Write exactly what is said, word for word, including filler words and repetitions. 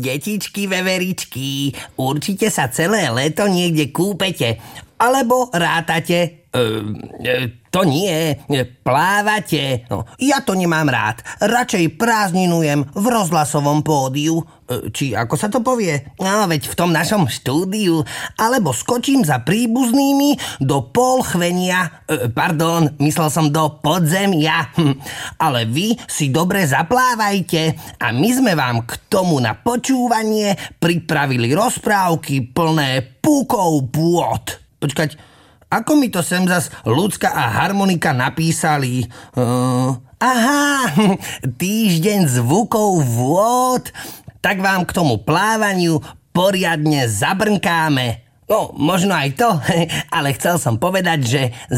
Detičky, veveričky, určite sa celé leto niekde kúpete. Alebo rátate. E, e, to nie, plávate. No, ja to nemám rád. Radšej prázdninujem v rozhlasovom pódiu. E, či ako sa to povie? No, veď v tom našom štúdiu. Alebo skočím za príbuznými do polchvenia. E, pardon, myslel som do podzemia. Hm. Ale vy si dobre zaplávajte a my sme vám k tomu na počúvanie pripravili rozprávky plné púkov pôd. Počkať, ako mi to sem zas Ľudská a Harmonika napísali? Uh, aha, týždeň zvukov vôd. Tak vám k tomu plávaniu poriadne zabrnkáme. No, možno aj to, ale chcel som povedať, že